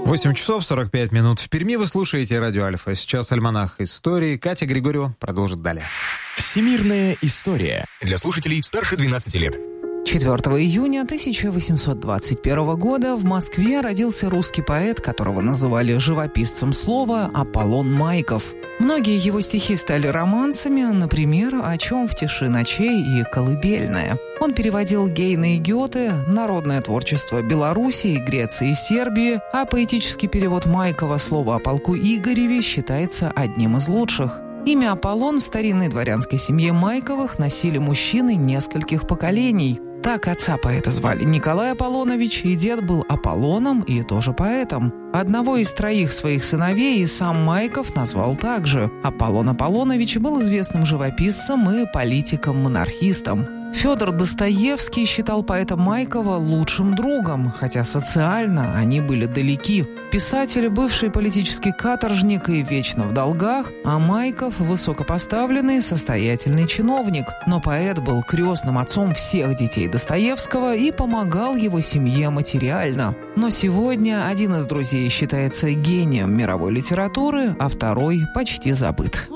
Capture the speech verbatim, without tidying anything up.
восемь часов сорок пять минут. В Перми вы слушаете радио Альфа. Сейчас альманах истории. Катя Григорьева продолжит далее. Всемирная история. Для слушателей старше двенадцати лет. четвёртого июня тысяча восемьсот двадцать первого года в Москве родился русский поэт, которого называли живописцем слова, Аполлон Майков. Многие его стихи стали романсами, например, «О чем в тиши ночей» и «Колыбельная». Он переводил Гейне и Гёте, народное творчество Белоруссии, Греции и Сербии, а поэтический перевод Майкова слова о полку Игореве считается одним из лучших. Имя Аполлон в старинной дворянской семье Майковых носили мужчины нескольких поколений. Так отца поэта звали Николай Аполлонович, и дед был Аполлоном и тоже поэтом. Одного из троих своих сыновей и сам Майков назвал также. Аполлон Аполлонович был известным живописцем и политиком-монархистом. Федор Достоевский считал поэта Майкова лучшим другом, хотя социально они были далеки. Писатель – бывший политический каторжник и вечно в долгах, а Майков – высокопоставленный, состоятельный чиновник. Но поэт был крестным отцом всех детей Достоевского и помогал его семье материально. Но сегодня один из друзей считается гением мировой литературы, а второй почти забыт.